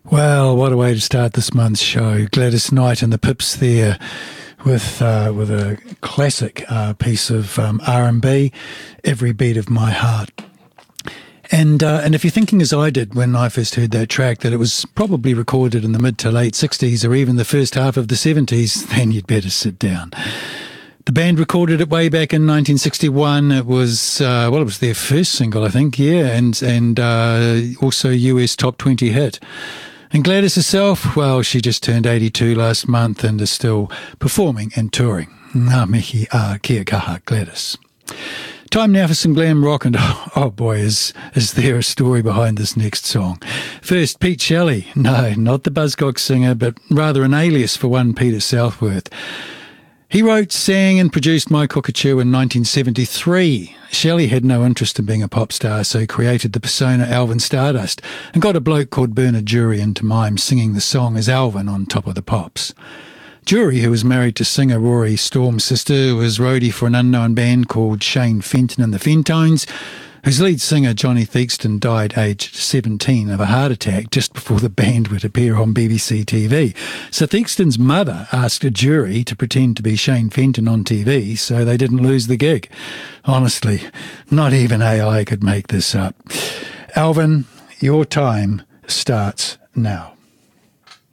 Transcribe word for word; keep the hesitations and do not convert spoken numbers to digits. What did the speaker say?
Well, what a way to start this month's show. Gladys Knight and the Pips there with uh, with a classic uh, piece of um, R and B, Every Beat of My Heart. And uh, and if you're thinking as I did when I first heard that track, that it was probably recorded in the mid to late sixties or even the first half of the seventies, then you'd better sit down. The band recorded it way back in nineteen sixty-one. It was, uh, well, it was their first single, I think, yeah, and, and uh, also U S top twenty hit. And Gladys herself, well, she just turned eighty-two last month and is still performing and touring. Ngā mihi a kia kaha, Gladys. Time now for some glam rock, and oh, oh boy, is is there a story behind this next song. First, Pete Shelley. No, not the Buzzcocks singer, but rather an alias for one Peter Southworth. He wrote, sang and produced My Cockatoo in nineteen seventy-three. Shelley had no interest in being a pop star, so he created the persona Alvin Stardust and got a bloke called Bernard Jury into mime singing the song as Alvin on Top of the Pops. Jury, who was married to singer Rory Storm's sister, was roadie for an unknown band called Shane Fenton and the Fentones, whose lead singer Johnny Theakston died aged seventeen of a heart attack just before the band would appear on B B C T V. So Theakston's mother asked a Jury to pretend to be Shane Fenton on T V so they didn't lose the gig. Honestly, not even A I could make this up. Alvin, your time starts now.